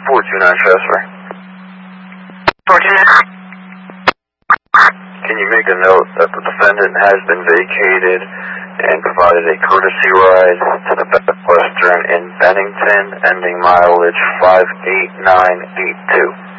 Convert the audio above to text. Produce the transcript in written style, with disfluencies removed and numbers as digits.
429 transfer. 429. Can you make a note that the defendant has been vacated and provided a courtesy ride to the Best Western in Bennington, ending mileage 58982?